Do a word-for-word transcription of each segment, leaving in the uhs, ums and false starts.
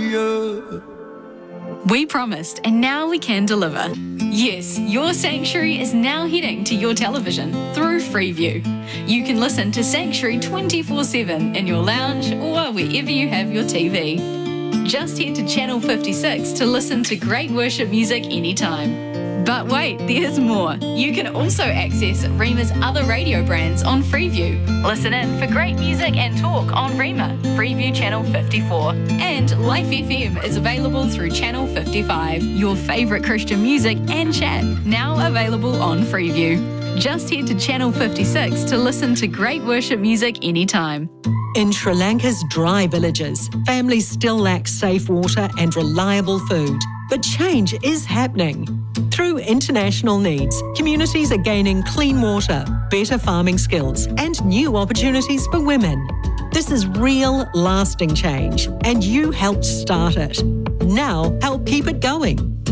hallelujah. We promised, and now we can deliver. Yes, your Sanctuary is now heading to your television through Freeview. You can listen to Sanctuary twenty-four seven in your lounge or wherever you have your T V. Just head to Channel fifty-six to listen to great worship music anytime. But wait, there's more. You can also access Rema's other radio brands on Freeview. Listen in for great music and talk on Rema, Freeview Channel fifty-four. And Life F M is available through Channel fifty-five. Your favourite Christian music and chat, now available on Freeview. Just head to Channel fifty-six to listen to great worship music anytime. In Sri Lanka's dry villages, families still lack safe water and reliable food. But change is happening. Through international needs, communities are gaining clean water, better farming skills, and new opportunities for women. This is real, lasting change, and you helped start it. Now, help keep it going.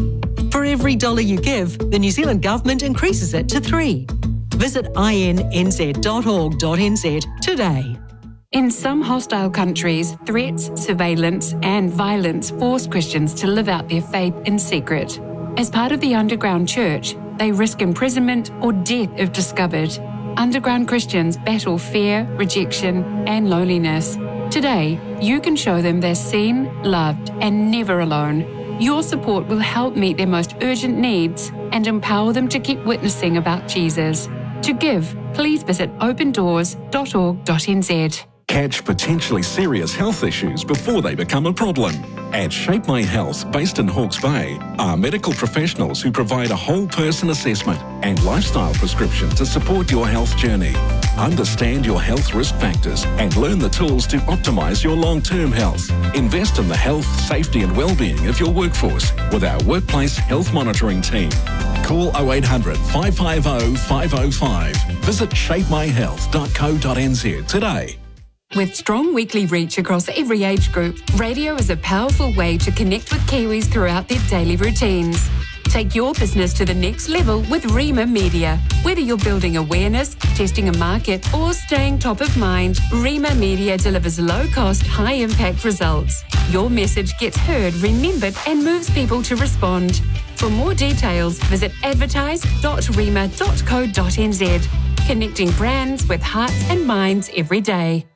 For every dollar you give, the New Zealand Government increases it to three. Visit I N N Z dot org dot N Z today. In some hostile countries, threats, surveillance and violence force Christians to live out their faith in secret. As part of the underground church, they risk imprisonment or death if discovered. Underground Christians battle fear, rejection and loneliness. Today, you can show them they're seen, loved and never alone. Your support will help meet their most urgent needs and empower them to keep witnessing about Jesus. To give, please visit open doors dot org dot N Z. Catch potentially serious health issues before they become a problem. At Shape My Health, based in Hawke's Bay, are medical professionals who provide a whole person assessment and lifestyle prescription to support your health journey. Understand your health risk factors and learn the tools to optimise your long-term health. Invest in the health, safety and well-being of your workforce with our workplace health monitoring team. Call oh eight hundred, five five oh, five oh five. Visit shape my health dot co dot N Z today. With strong weekly reach across every age group, radio is a powerful way to connect with Kiwis throughout their daily routines. Take your business to the next level with Rema Media. Whether you're building awareness, testing a market, or staying top of mind, Rema Media delivers low-cost, high-impact results. Your message gets heard, remembered, and moves people to respond. For more details, visit advertise dot rema dot co dot N Z. Connecting brands with hearts and minds every day.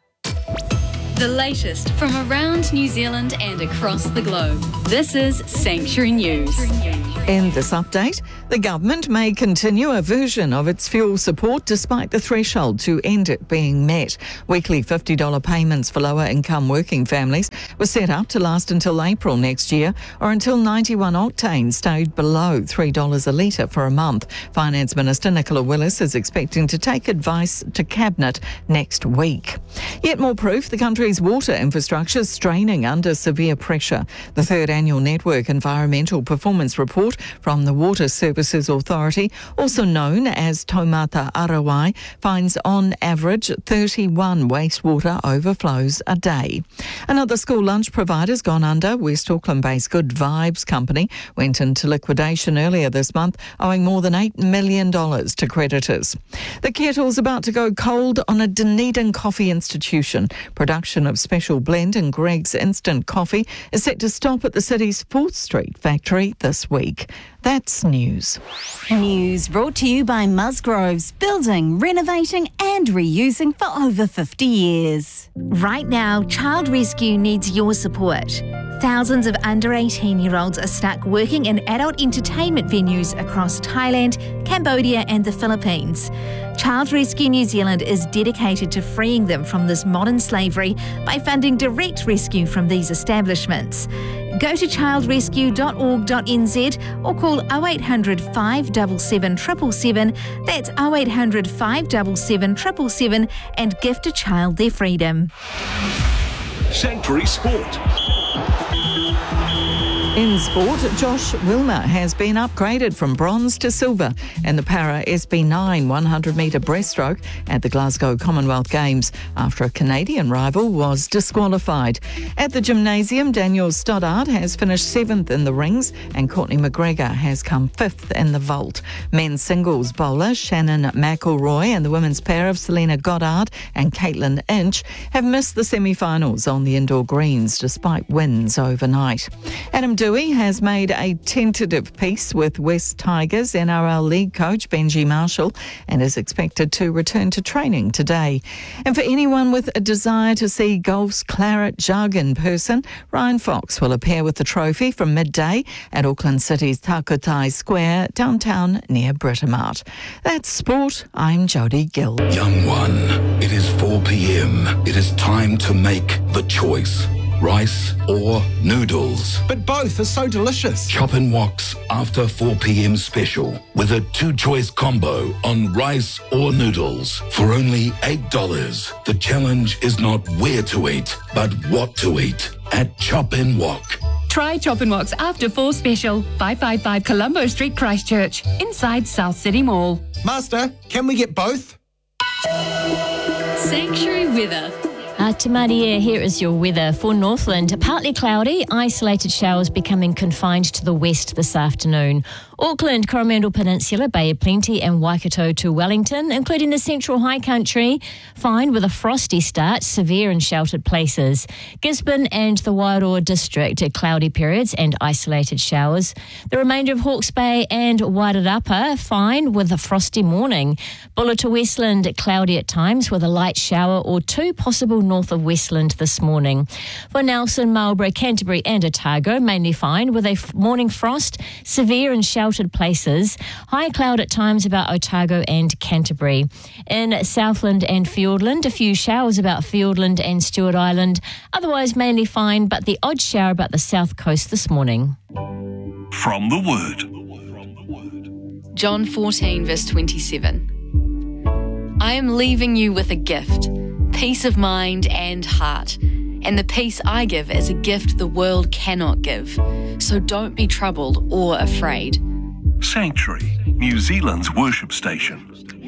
The latest from around New Zealand and across the globe. This is Sanctuary News. In this update, the government may continue a version of its fuel support despite the threshold to end it being met. Weekly fifty dollars payments for lower income working families were set up to last until April next year or until ninety-one octane stayed below three dollars a litre for a month. Finance Minister Nicola Willis is expecting to take advice to Cabinet next week. Yet more proof the country's water infrastructure is straining under severe pressure. The third annual Network Environmental Performance Report from the Water Services Authority, also known as Taumata Arawai, finds on average thirty-one wastewater overflows a day. Another school lunch provider's gone under. West Auckland-based Good Vibes Company went into liquidation earlier this month, owing more than eight million dollars to creditors. The kettle's about to go cold on a Dunedin coffee institution. Production of Special Blend and Greg's Instant Coffee is set to stop at the city's fourth Street factory this week. That's news. News brought to you by Musgroves, building, renovating and reusing for over fifty years. Right now, Child Rescue needs your support. Thousands of under eighteen-year-olds are stuck working in adult entertainment venues across Thailand, Cambodia and the Philippines. Child Rescue New Zealand is dedicated to freeing them from this modern slavery by funding direct rescue from these establishments. Go to child rescue dot org dot N Z or call oh eight hundred, five seven seven, seven seven seven. That's oh eight hundred, five seven seven, seven seven seven and gift a child their freedom. Sanctuary Sport. In sport, Josh Wilmer has been upgraded from bronze to silver in the para S B nine one hundred metre breaststroke at the Glasgow Commonwealth Games after a Canadian rival was disqualified. At the gymnasium, Daniel Stoddard has finished seventh in the rings and Courtney McGregor has come fifth in the vault. Men's singles bowler Shannon McElroy and the women's pair of Selena Goddard and Caitlin Inch have missed the semi-finals on the indoor greens despite wins overnight. Adam Dewey has made a tentative peace with West Tigers N R L League coach Benji Marshall and is expected to return to training today. And for anyone with a desire to see golf's claret jug in person, Ryan Fox will appear with the trophy from midday at Auckland City's Takotai Square, downtown near Britomart. That's sport. I'm Jodie Gill. Young one, it is four p.m. It is time to make the choice. Rice or noodles? But both are so delicious. Chop and Wok's after four p.m. special with a two-choice combo on rice or noodles for only eight dollars. The challenge is not where to eat, but what to eat at Chop and Wok. Try Chop and Wok's After Four special, five five five Colombo Street, Christchurch, inside South City Mall. Master, can we get both? Sanctuary weather. Uh, Te Maria, here is your weather for Northland. Partly cloudy, isolated showers becoming confined to the west this afternoon. Auckland, Coromandel Peninsula, Bay of Plenty and Waikato to Wellington, including the central high country, fine with a frosty start, severe in sheltered places. Gisborne and the Wairoa district, cloudy periods and isolated showers. The remainder of Hawke's Bay and Wairarapa, fine with a frosty morning. Buller to Westland, cloudy at times with a light shower or two possible north of Westland this morning. For Nelson, Marlborough, Canterbury and Otago, mainly fine with a f- morning frost, severe in sheltered places. High cloud at times about Otago and Canterbury. In Southland and Fiordland, a few showers about Fiordland and Stewart Island. Otherwise mainly fine, but the odd shower about the south coast this morning. From the Word. John fourteen, verse twenty-seven. I am leaving you with a gift, peace of mind and heart. And the peace I give is a gift the world cannot give. So don't be troubled or afraid. Sanctuary, New Zealand's worship station.